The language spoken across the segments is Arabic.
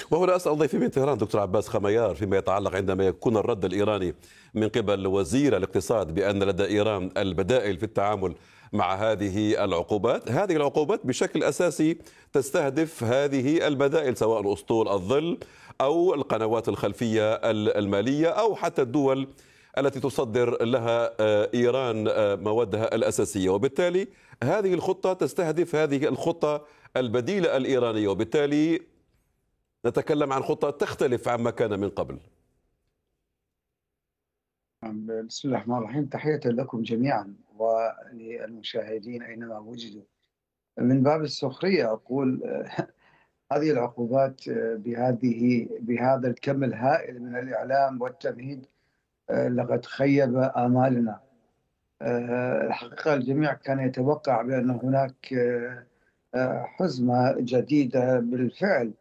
وهنا أسأل ضيفي من طهران دكتور عباس خميار فيما يتعلق عندما يكون الرد الإيراني من قبل وزير الاقتصاد بأن لدى إيران البدائل في التعامل مع هذه العقوبات. هذه العقوبات بشكل أساسي تستهدف هذه البدائل، سواء أسطول الظل أو القنوات الخلفية المالية أو حتى الدول التي تصدر لها إيران موادها الأساسية. وبالتالي هذه الخطة تستهدف هذه الخطة البديلة الإيرانية، وبالتالي نتكلم عن خطة تختلف عما كان من قبل. بسم الله الرحمن الرحيم. تحية لكم جميعا وللمشاهدين أينما وجدوا. من باب السخرية أقول هذه العقوبات بهذا الكم الهائل من الإعلام والتمهيد لقد خيب آمالنا. الحقيقة الجميع كان يتوقع بأن هناك حزمة جديدة بالفعل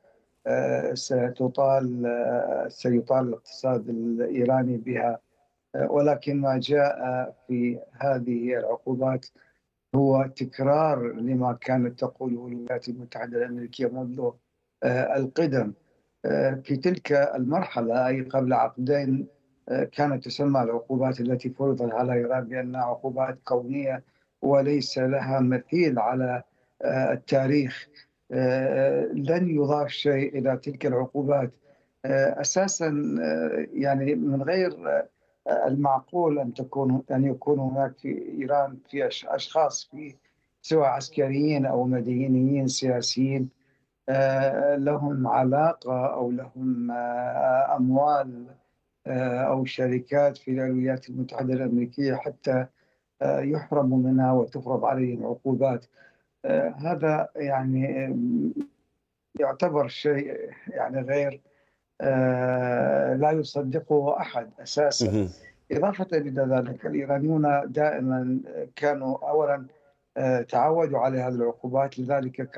سيطال الاقتصاد الإيراني بها، ولكن ما جاء في هذه العقوبات هو تكرار لما كانت تقوله الولايات المتحدة الأمريكية منذ القدم. في تلك المرحلة أي قبل عقدين كانت تسمى العقوبات التي فرضت على إيران بأنها عقوبات كونية وليس لها مثيل على التاريخ. لن يضاف شيء إلى تلك العقوبات أساسا. يعني من غير المعقول أن يكون هناك في إيران في أشخاص سواء عسكريين أو مدنيين سياسيين لهم علاقة أو لهم أموال أو شركات في الولايات المتحدة الأمريكية حتى يحرموا منها وتفرض عليهم عقوبات. هذا يعني يعتبر شيء يعني غير لا يصدقه أحد أساسا. إضافة إلى ذلك الإيرانيون دائما كانوا أولا تعودوا على هذه العقوبات، لذلك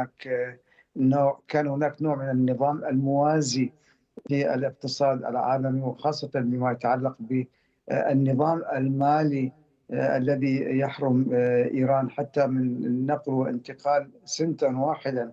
كان هناك نوع من النظام الموازي للاقتصاد العالمي، وخاصة بما يتعلق بالنظام المالي الذي يحرم إيران حتى من النقل وانتقال سنتا واحدا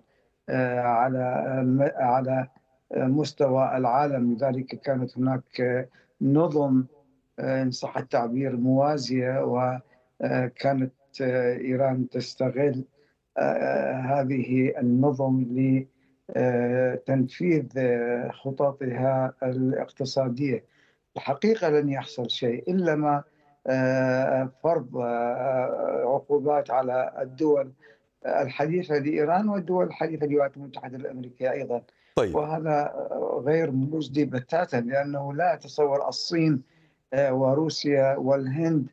على مستوى العالم. لذلك كانت هناك نظم إن صح التعبير موازية، وكانت إيران تستغل هذه النظم لتنفيذ خططها الاقتصادية. الحقيقة لن يحصل شيء إلا ما فرض عقوبات على الدول الحديثة لإيران والدول الحديثة للولايات المتحدة الأمريكية أيضا. طيب. وهذا غير مجدي بتاتا، لأنه لا أتصور الصين وروسيا والهند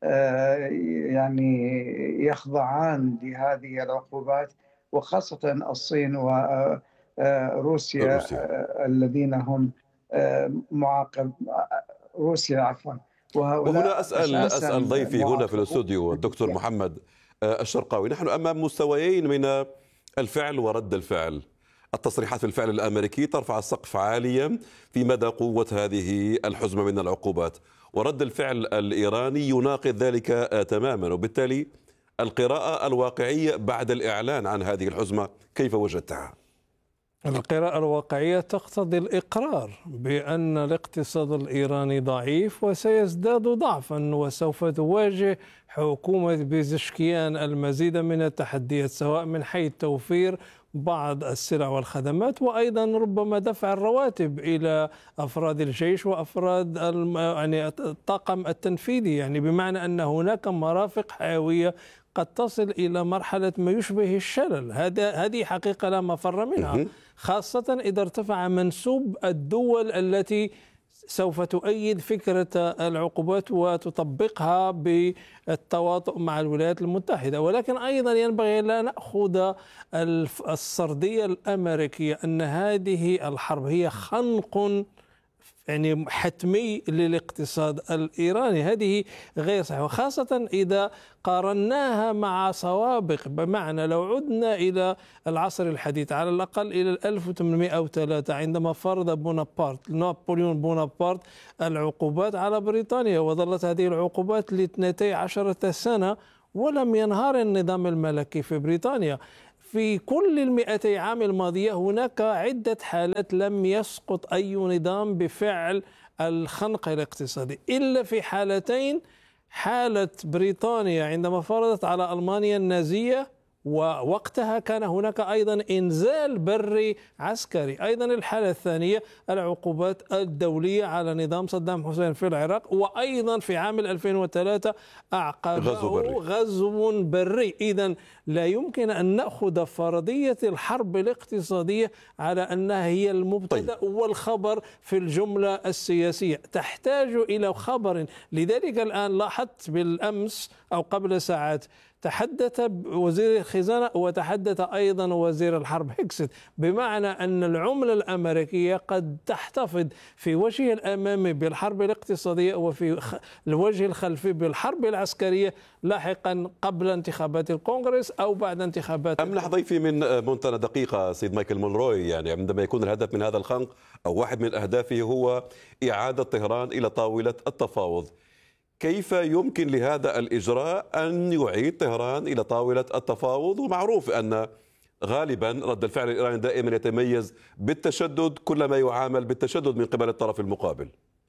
يعني يخضعان لهذه العقوبات، وخاصة الصين وروسيا الذين هم معاقب روسيا عفوا. وهنا أسأل ضيفي هنا في الاستوديو الدكتور محمد الشرقاوي. نحن أمام مستويين من الفعل ورد الفعل. التصريحات في الفعل الأمريكي ترفع السقف عاليا في مدى قوة هذه الحزمة من العقوبات، ورد الفعل الإيراني يناقض ذلك تماما. وبالتالي القراءة الواقعية بعد الإعلان عن هذه الحزمة كيف وجدتها؟ القراءة الواقعية تقتضي الإقرار بأن الاقتصاد الإيراني ضعيف وسيزداد ضعفا، وسوف تواجه حكومة بيزشكيان المزيد من التحديات، سواء من حيث توفير بعض السلع والخدمات، وأيضا ربما دفع الرواتب إلى أفراد الجيش وأفراد يعني الطاقم التنفيذي، يعني بمعنى أن هناك مرافق حيوية قد تصل إلى مرحلة ما يشبه الشلل. هذه حقيقة لا مفر منها، خاصة إذا ارتفع منسوب الدول التي سوف تؤيد فكرة العقوبات وتطبقها بالتواطؤ مع الولايات المتحدة. ولكن أيضا ينبغي لا نأخذ السردية الأمريكية أن هذه الحرب هي خنق يعني حتمي للاقتصاد الإيراني. هذه غير صحيحة، وخاصة إذا قارناها مع سوابق. بمعنى لو عدنا إلى العصر الحديث على الأقل إلى 1803 عندما فرض نابليون بونابرت العقوبات على بريطانيا، وظلت هذه العقوبات ل12 سنة ولم ينهار النظام الملكي في بريطانيا. في كل 200 عام الماضية هناك عدة حالات لم يسقط أي نظام بفعل الخنق الاقتصادي إلا في حالتين: حالة بريطانيا عندما فرضت على ألمانيا النازية، ووقتها كان هناك أيضا إنزال بري عسكري. أيضا الحالة الثانية العقوبات الدولية على نظام صدام حسين في العراق، وأيضا في عام 2003 أعقبه غزو بري. إذن لا يمكن أن نأخذ فرضية الحرب الاقتصادية على أنها هي المبتدأ والخبر في الجملة السياسية، تحتاج إلى خبر. لذلك الآن لاحظت بالأمس أو قبل ساعات تحدث وزير الخزانة وتحدث أيضا وزير الحرب هيكسيت، بمعنى أن العملة الأمريكية قد تحتفظ في وجهها الأمامي بالحرب الاقتصادية وفي الوجه الخلفي بالحرب العسكرية لاحقا قبل انتخابات الكونغرس أو بعد انتخابات. أمنح ضيفي من مونتانا دقيقة سيد مايكل مونروي، يعني عندما يكون الهدف من هذا الخنق أو واحد من أهدافه هو إعادة طهران إلى طاولة التفاوض، كيف يمكن لهذا الإجراء أن يعيد طهران إلى طاولة التفاوض؟ ومعروف أن غالبا رد الفعل الإيراني دائما يتميز بالتشدد كلما يعامل بالتشدد من قبل الطرف المقابل.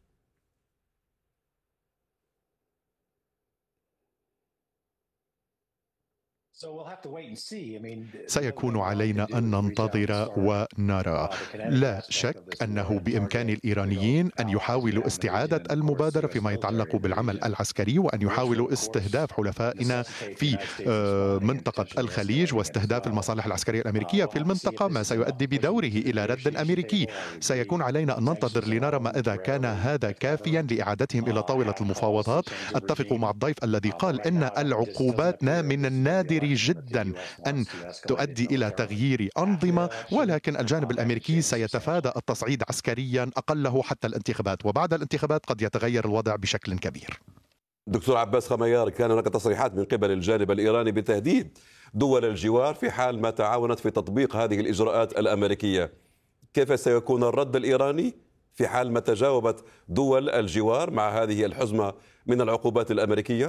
سيكون علينا أن ننتظر ونرى. لا شك أنه بإمكان الإيرانيين أن يحاولوا استعادة المبادرة فيما يتعلق بالعمل العسكري، وأن يحاولوا استهداف حلفائنا في منطقة الخليج واستهداف المصالح العسكرية الأمريكية في المنطقة، ما سيؤدي بدوره إلى رد أمريكي. سيكون علينا أن ننتظر لنرى ما إذا كان هذا كافيا لإعادتهم إلى طاولة المفاوضات. أتفق مع الضيف الذي قال إن العقوبات من النادر جدا أن تؤدي إلى تغيير أنظمة، ولكن الجانب الأمريكي سيتفادى التصعيد عسكريا أقله حتى الانتخابات، وبعد الانتخابات قد يتغير الوضع بشكل كبير. دكتور عباس خميار، كان هناك تصريحات من قبل الجانب الإيراني بتهديد دول الجوار في حال ما تعاونت في تطبيق هذه الإجراءات الأمريكية. كيف سيكون الرد الإيراني في حال ما تجاوبت دول الجوار مع هذه الحزمة من العقوبات الأمريكية؟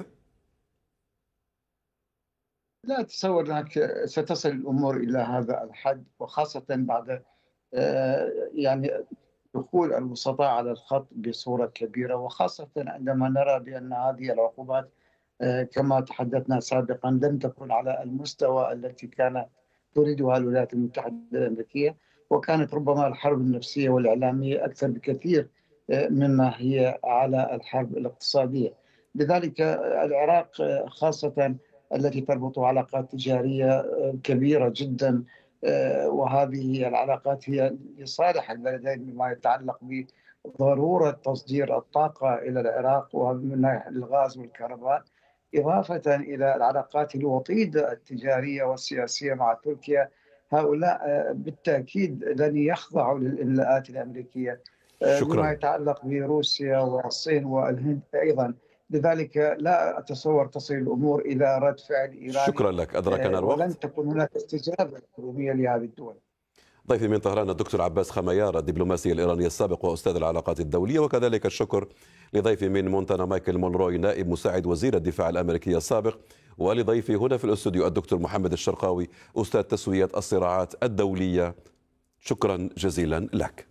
لا أتصور أنك ستصل الأمور إلى هذا الحد، وخاصة بعد يعني دخول الوسطاء على الخط بصورة كبيرة، وخاصة عندما نرى بأن هذه العقوبات كما تحدثنا سابقا لم تكن على المستوى التي كانت تريدها الولايات المتحدة الأمريكية، وكانت ربما الحرب النفسية والإعلامية أكثر بكثير مما هي على الحرب الاقتصادية. لذلك العراق خاصة التي تربط علاقات تجارية كبيرة جدا، وهذه العلاقات هي لصالح البلدين بما يتعلق بضرورة تصدير الطاقة إلى العراق ومن ناحية الغاز والكهرباء، إضافة إلى العلاقات الوطيدة التجارية والسياسية مع تركيا. هؤلاء بالتأكيد لن يخضعوا للإملاءات الأمريكية. شكرا. بما يتعلق بروسيا والصين والهند أيضا. لذلك لا أتصور تصل الأمور إلى رد فعل إيراني. شكرا لك، أدركنا الوقت. ولن تكون هناك استجابة حكومية لهذه الدول. ضيفي من طهران الدكتور عباس خميار، الدبلوماسي الإيراني السابق وأستاذ العلاقات الدولية، وكذلك الشكر لضيفي من مونتانا مايكل مونروي، نائب مساعد وزير الدفاع الأمريكي السابق، ولضيفي هنا في الاستوديو الدكتور محمد الشرقاوي، أستاذ تسوية الصراعات الدولية. شكرا جزيلا لك.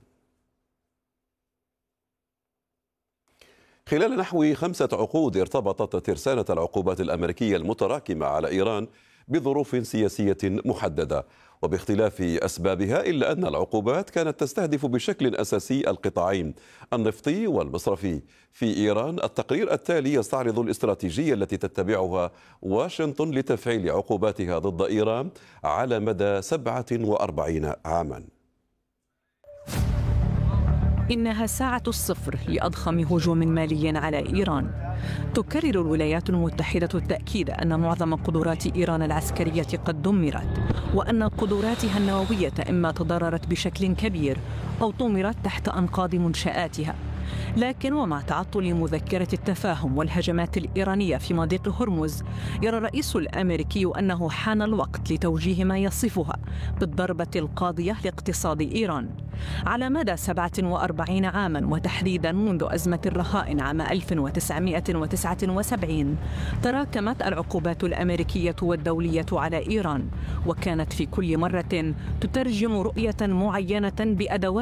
خلال نحو 5 عقود ارتبطت ترسانة العقوبات الأمريكية المتراكمة على إيران بظروف سياسية محددة وباختلاف أسبابها، إلا أن العقوبات كانت تستهدف بشكل أساسي القطاعين النفطي والمصرفي في إيران. التقرير التالي يستعرض الاستراتيجية التي تتبعها واشنطن لتفعيل عقوباتها ضد إيران على مدى 47 عاما. إنها ساعة الصفر لأضخم هجوم مالي على إيران. تكرر الولايات المتحدة التأكيد أن معظم قدرات إيران العسكرية قد دمرت، وأن قدراتها النووية إما تضررت بشكل كبير أو طمرت تحت أنقاض منشآتها. لكن ومع تعطل مذكرة التفاهم والهجمات الإيرانية في مضيق هرمز، يرى الرئيس الأمريكي أنه حان الوقت لتوجيه ما يصفها بالضربة القاضية لاقتصاد إيران. على مدى 47 عاما وتحديدا منذ أزمة الرهائن عام 1979 تراكمت العقوبات الأمريكية والدولية على إيران، وكانت في كل مرة تترجم رؤية معينة بأدوات